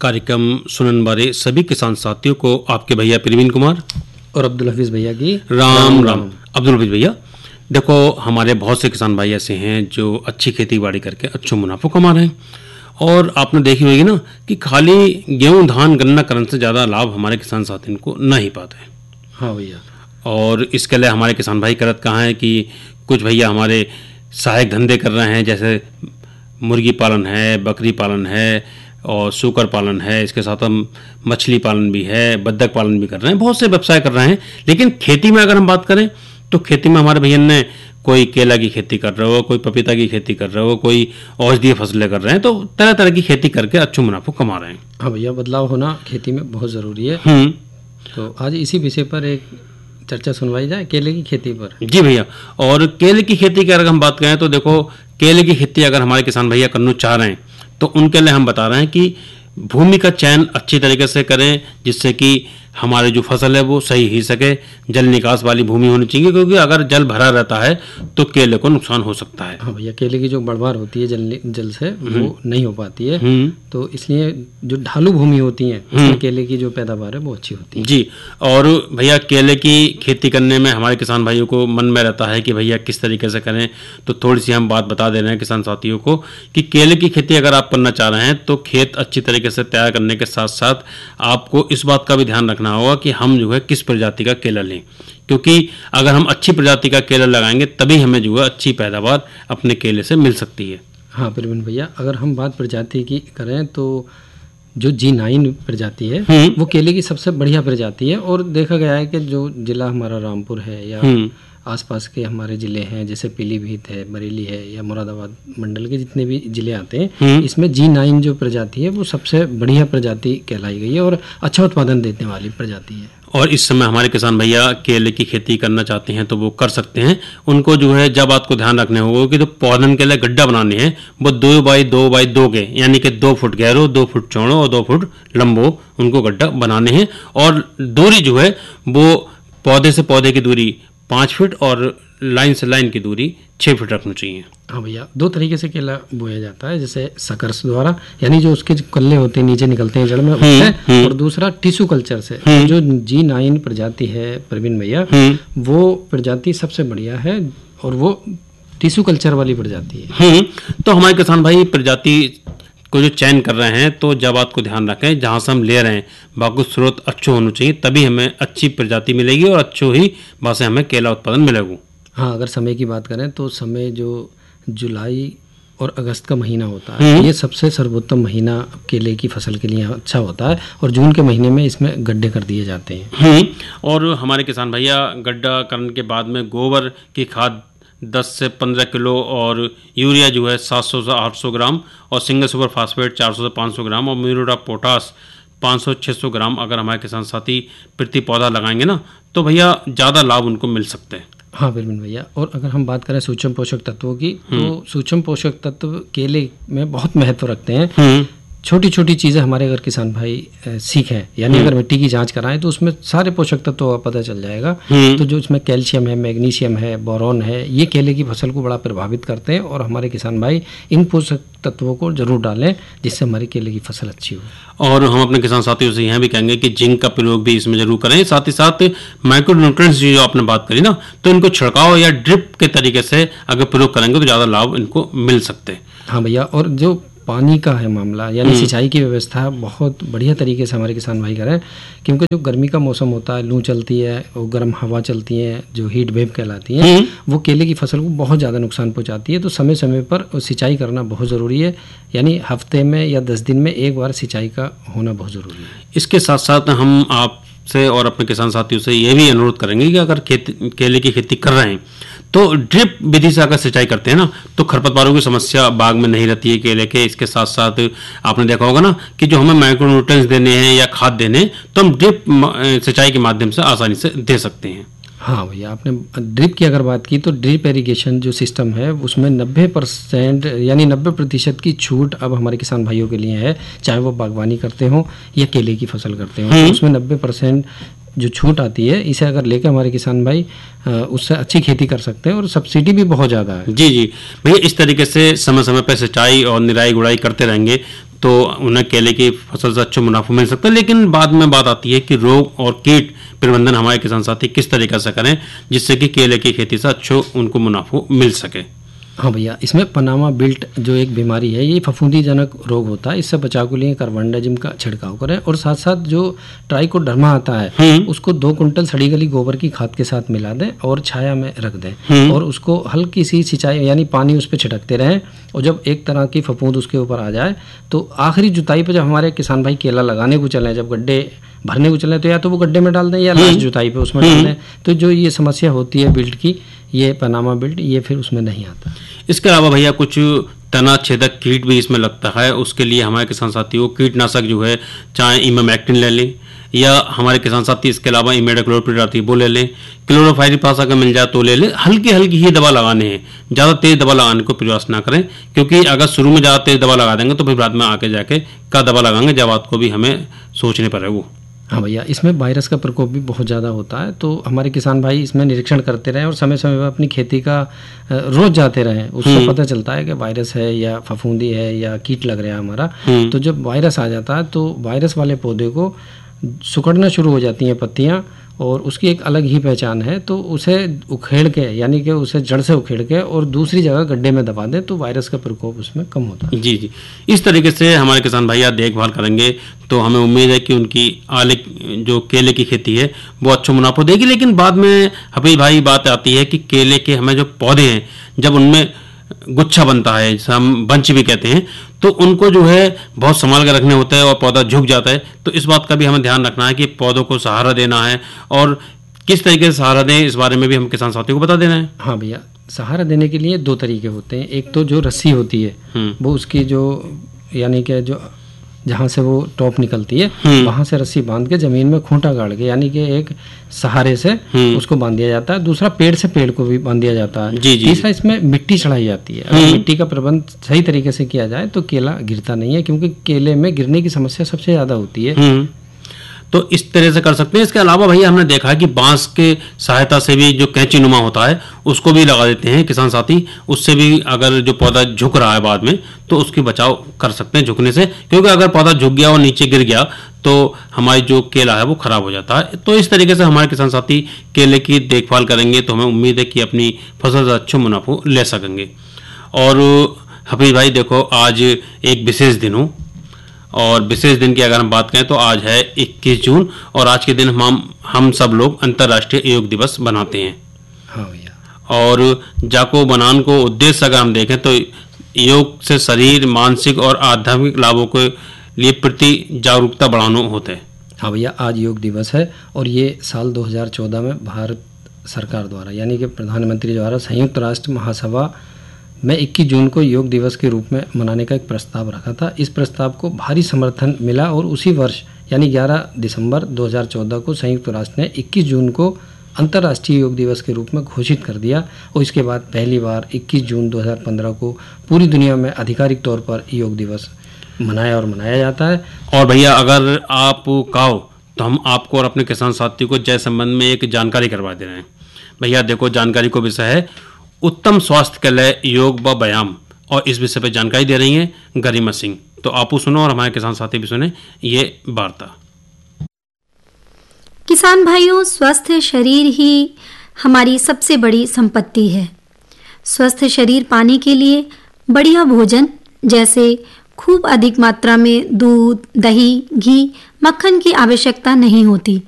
कार्यक्रम सुनने वाले सभी किसान साथियों को आपके भैया प्रवीण कुमार और अब्दुल हफीज भैया की राम राम। अब्दुल हफीज भैया, देखो हमारे बहुत से किसान भाई ऐसे हैं जो अच्छी खेती बाड़ी करके अच्छा मुनाफा कमा रहे हैं और आपने देखी होगी ना कि खाली गेहूं धान गन्ना करने से ज़्यादा लाभ हमारे किसान साथी को ना ही पाते हैं। हाँ भैया। और इसके लिए हमारे किसान भाई करत कहाँ हैं कि कुछ भैया हमारे सहायक धंधे कर रहे हैं, जैसे मुर्गी पालन है, बकरी पालन है और सूकर पालन है, इसके साथ हम मछली पालन भी है, बत्तख पालन भी कर रहे हैं, बहुत से व्यवसाय कर रहे हैं। लेकिन खेती में अगर हम बात करें तो खेती में हमारे भैया ने कोई केला की खेती कर रहे हो, कोई पपीता की खेती कर रहे हो, कोई औषधीय फसलें कर रहे हैं, तो तरह तरह की खेती करके अच्छा मुनाफा कमा रहे हैं। हाँ भैया, बदलाव होना खेती में बहुत ज़रूरी है। तो आज इसी विषय पर एक चर्चा सुनवाई जाए, केले की खेती पर। जी भैया, और केले की खेती की अगर हम बात करें तो देखो केले की खेती अगर हमारे किसान भैया करना चाह रहे हैं तो उनके लिए हम बता रहे हैं कि भूमि का चयन अच्छी तरीके से करें, जिससे कि हमारे जो फसल है वो सही ही सके। जल निकास वाली भूमि होनी चाहिए, क्योंकि अगर जल भरा रहता है तो केले को नुकसान हो सकता है। हाँ भैया, केले की जो बढ़वार होती है जल से वो नहीं हो पाती है, तो इसलिए जो ढालू भूमि होती है उसमें केले की जो पैदावार है वो अच्छी होती है। जी, और भैया केले की खेती करने में हमारे किसान भाइयों को मन में रहता है कि भैया किस तरीके से करें, तो थोड़ी सी हम बात बता दे रहे हैं किसान साथियों को कि केले की खेती अगर आप करना चाह रहे हैं तो खेत अच्छी तरीके से तैयार करने के साथ साथ आपको इस बात का भी ध्यान रखना होगा कि हम जो है किस प्रजाति का केला लें, क्योंकि अगर हम अच्छी प्रजाति का केला लगाएंगे तभी हमें जो है अच्छी पैदावार अपने केले से मिल सकती है। हाँ प्रवीण भैया, अगर हम बात प्रजाति की करें तो जो G9 प्रजाति है वो केले की सबसे बढ़िया प्रजाति है, और देखा गया है कि जो जिला हमारा रामपुर है या आसपास के हमारे ज़िले हैं जैसे पीलीभीत है, बरेली है या मुरादाबाद मंडल के जितने भी ज़िले आते हैं, इसमें G9 जो प्रजाति है वो सबसे बढ़िया प्रजाति कहलाई गई है और अच्छा उत्पादन देने वाली प्रजाति है। और इस समय हमारे किसान भैया केले की खेती करना चाहते हैं तो वो कर सकते हैं। उनको जो है जब बात को ध्यान रखने होगा कि जो पौधन के लिए गड्ढा बनाने हैं वो 2x2x2 के, यानी कि 2 फुट गहरो, 2 फुट चौड़ो और 2 फुट लंबो उनको गड्ढा बनाने हैं। और दूरी जो है वो पौधे से पौधे की दूरी 5 फीट और लाइन से लाइन की दूरी 6 फीट रखनी चाहिए। हाँ भैया, 2 तरीके से केला बोया जाता है, जैसे सकर्स द्वारा यानी जो उसके जो कल्ले होते हैं नीचे निकलते हैं जड़ में उससे, और दूसरा टिश्यू कल्चर से। जो G9 प्रजाति है प्रवीण भैया, वो प्रजाति सबसे बढ़िया है और वो टिश्यू कल्चर वाली प्रजाति है। तो हमारे किसान भाई प्रजाति को जो चयन कर रहे हैं तो जब बात को ध्यान रखें जहाँ से हम ले रहे हैं बाकी स्रोत अच्छे होना चाहिए, तभी हमें अच्छी प्रजाति मिलेगी और अच्छो ही वहाँ से हमें केला उत्पादन मिलेगा। हाँ, अगर समय की बात करें तो समय जो जुलाई और अगस्त का महीना होता है ये सबसे सर्वोत्तम महीना केले की फसल के लिए अच्छा होता है, और जून के महीने में इसमें गड्ढे कर दिए जाते हैं। और हमारे किसान भैया गड्ढा करने के बाद में गोबर की खाद 10 से 15 किलो और यूरिया जो है 700 से 800 ग्राम और सिंगल सुपर फास्फेट 400 से 500 ग्राम और म्यूरेट ऑफ पोटास 500-600 ग्राम अगर हमारे किसान साथी प्रति पौधा लगाएंगे ना तो भैया ज़्यादा लाभ उनको मिल सकते हैं। हाँ बिल्कुल भैया, और अगर हम बात करें सूक्ष्म पोषक तत्वों की तो सूक्ष्म पोषक तत्व केले में बहुत महत्व रखते हैं। छोटी छोटी चीज़ें हमारे अगर किसान भाई सीखें, यानी अगर मिट्टी की जांच कराएं तो उसमें सारे पोषक तत्वों का पता चल जाएगा। तो जो इसमें कैल्शियम है, मैग्नीशियम है, बोरॉन है, ये केले की फसल को बड़ा प्रभावित करते हैं, और हमारे किसान भाई इन पोषक तत्वों को जरूर डालें जिससे हमारी केले की फसल अच्छी हो। और हम अपने किसान साथियों से यह भी कहेंगे कि जिंक का प्रयोग भी इसमें जरूर करें। साथ ही साथ माइक्रोन्यूट्रिएंट्स जो आपने बात करी ना, तो इनको छिड़काव या ड्रिप के तरीके से अगर प्रयोग करेंगे तो ज़्यादा लाभ इनको मिल सकते हैं। हाँ भैया, और जो पानी का है मामला यानी सिंचाई की व्यवस्था बहुत बढ़िया तरीके से हमारे किसान भाई करें, क्योंकि जो गर्मी का मौसम होता है, लू चलती है और गर्म हवा चलती है जो हीट वेव कहलाती है, वो केले की फसल को बहुत ज़्यादा नुकसान पहुंचाती है। तो समय समय पर सिंचाई करना बहुत ज़रूरी है, यानी हफ्ते में या 10 दिन में एक बार सिंचाई का होना बहुत ज़रूरी है। इसके साथ साथ हम आपसे और अपने किसान साथियों से ये भी अनुरोध करेंगे कि अगर केले की खेती कर रहे हैं तो ड्रिप विधि से अगर सिंचाई करते हैं ना तो खरपतवारों की समस्या बाग में नहीं रहती है केले के। इसके साथ साथ आपने देखा होगा ना कि जो हमें माइक्रोन्यूट्रिएंट्स देने हैं या खाद देने हैं तो हम ड्रिप सिंचाई के माध्यम से आसानी से दे सकते हैं। हाँ भैया, आपने ड्रिप की अगर बात की तो ड्रिप इरिगेशन जो सिस्टम है उसमें 90% यानी 90% की छूट अब हमारे किसान भाइयों के लिए है, चाहे वो बागवानी करते हों या केले की फसल करते हों। तो उसमें 90% जो छूट आती है इसे अगर लेकर हमारे किसान भाई उससे अच्छी खेती कर सकते हैं, और सब्सिडी भी बहुत ज़्यादा है। जी जी भैया, इस तरीके से समय समय पर सिंचाई और निराई गुड़ाई करते रहेंगे तो उन्हें केले की फसल से अच्छा मुनाफा मिल सकता है। लेकिन बाद में बात आती है कि रोग और कीट प्रबंधन हमारे किसान साथी किस तरीके से करें जिससे कि केले की खेती से अच्छा उनको मुनाफा मिल सके। हाँ भैया, इसमें पनामा बिल्ट जो एक बीमारी है, ये फफूंदीजनक रोग होता है। इससे बचाव के लिए कार्बनडाजिम का छिड़काव करें और साथ साथ जो ट्राइकोडर्मा आता है उसको 2 कुंटल सड़ी गली गोबर की खाद के साथ मिला दें और छाया में रख दें और उसको हल्की सी सिंचाई यानी पानी उस पर छिड़कते रहें। और जब एक तरह की फफूंद उसके ऊपर आ जाए तो आखिरी जुताई पर जब हमारे किसान भाई केला लगाने को चले, जब गड्ढे भरने को चले, तो या तो वो गड्ढे में डाल दें या लास्ट जुताई पे उसमें डाल दें। तो जो ये समस्या होती है बिल्ट की, ये पनामा बिल्ट, ये फिर उसमें नहीं आता। इसके अलावा भैया कुछ तना छेदक कीट भी इसमें लगता है, उसके लिए हमारे किसान साथियों कीटनाशक जो है चाहे इमामेक्टिन ले लें या हमारे किसान साथी इसके अलावा इमिडाक्लोप्रिड आती है वो ले लें, क्लोरोफाइरिपास अगर मिल जाए तो ले लें। हल्की हल्की ही दवा लगाने हैं, ज़्यादा तेज दवा लगाने को प्रयास ना करें, क्योंकि अगर शुरू में ज़्यादा तेज दवा लगा देंगे तो फिर बाद में आके जाके क्या दवा लगाएंगे जब बात को भी हमें सोचने पर है वो। हाँ भैया, इसमें वायरस का प्रकोप भी बहुत ज़्यादा होता है, तो हमारे किसान भाई इसमें निरीक्षण करते रहें और समय समय पर अपनी खेती का रोज जाते रहें। उससे पता चलता है कि वायरस है या फफूंदी है या कीट लग रहा है हमारा। तो जब वायरस आ जाता है तो वायरस वाले पौधे को सिकुड़ना शुरू हो जाती हैं पत्तियाँ और उसकी एक अलग ही पहचान है। तो उसे उखेड़ के यानी कि उसे जड़ से उखेड़ के और दूसरी जगह गड्ढे में दबा दें तो वायरस का प्रकोप उसमें कम होता है। जी जी, इस तरीके से हमारे किसान भैया देखभाल करेंगे तो हमें उम्मीद है कि उनकी आले जो केले की खेती है वो अच्छा मुनाफा देगी। लेकिन बाद में हफीज भाई बात आती है कि केले के हमें जो पौधे हैं जब उनमें गुच्छा बनता है, जिसे हम बंच भी कहते हैं, तो उनको जो है बहुत संभाल कर रखने होता है और पौधा झुक जाता है। तो इस बात का भी हमें ध्यान रखना है कि पौधों को सहारा देना है और किस तरीके से सहारा दें इस बारे में भी हम किसान साथियों को बता देना है। हाँ भैया, सहारा देने के लिए 2 तरीके होते हैं। एक तो जो रस्सी होती है वो उसकी जो यानी कि जो जहाँ से वो टॉप निकलती है वहाँ से रस्सी बांध के जमीन में खूंटा गाड़ के यानी कि एक सहारे से उसको बांध दिया जाता है। दूसरा पेड़ से पेड़ को भी बांध दिया जाता है। तीसरा इसमें मिट्टी चढ़ाई जाती है। अगर मिट्टी का प्रबंध सही तरीके से किया जाए तो केला गिरता नहीं है, क्योंकि केले में गिरने की समस्या सबसे ज़्यादा होती है। तो इस तरह से कर सकते हैं। इसके अलावा भैया हमने देखा है कि बांस के सहायता से भी जो कैंची नुमा होता है उसको भी लगा देते हैं किसान साथी। उससे भी अगर जो पौधा झुक रहा है बाद में तो उसकी बचाव कर सकते हैं झुकने से, क्योंकि अगर पौधा झुक गया और नीचे गिर गया तो हमारी जो केला है वो खराब हो जाता है। तो इस तरीके से हमारे किसान साथी केले की देखभाल करेंगे तो हमें उम्मीद है कि अपनी फसल से अच्छा मुनाफा ले सकेंगे। और हफीज भाई देखो, आज एक विशेष दिन हो और विशेष दिन की अगर हम बात करें तो आज है 21 जून और आज के दिन हम सब लोग अंतर्राष्ट्रीय योग दिवस बनाते हैं। हाँ भैया। और जाको बनान को उद्देश्य अगर हम देखें तो योग से शरीर, मानसिक और आध्यात्मिक लाभों के लिए प्रति जागरूकता बढ़ाना होता है। हाँ भैया, आज योग दिवस है और ये साल 2014 में भारत सरकार द्वारा यानी कि प्रधानमंत्री द्वारा संयुक्त राष्ट्र महासभा में 21 जून को योग दिवस के रूप में मनाने का एक प्रस्ताव रखा था। इस प्रस्ताव को भारी समर्थन मिला और उसी वर्ष यानी 11 दिसंबर 2014 को संयुक्त राष्ट्र ने 21 जून को अंतर्राष्ट्रीय योग दिवस के रूप में घोषित कर दिया और इसके बाद पहली बार 21 जून 2015 को पूरी दुनिया में आधिकारिक तौर पर योग दिवस मनाया जाता है। और भैया अगर आप कहो तो हम आपको और अपने किसान साथियों को जय संबंध में एक जानकारी करवा दे रहे हैं। भैया देखो, जानकारी को विषय है उत्तम स्वास्थ्य के लिए योग व व्यायाम, और इस विषय पर जानकारी दे रही हैं गरिमा सिंह। तो आप सुनो और हमारे किसान साथी भी सुने ये वार्ता। किसान भाइयों, स्वस्थ शरीर ही हमारी सबसे बड़ी संपत्ति है। स्वस्थ शरीर पाने के लिए बढ़िया भोजन जैसे खूब अधिक मात्रा में दूध, दही, घी, मक्खन की आवश्यकता नहीं होती।